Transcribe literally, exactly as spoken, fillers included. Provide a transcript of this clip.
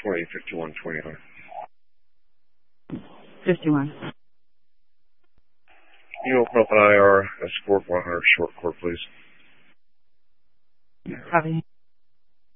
twenty, fifty-one twenty. fifty-one. Can you open up an I R escort one hundred short court, please? Copy.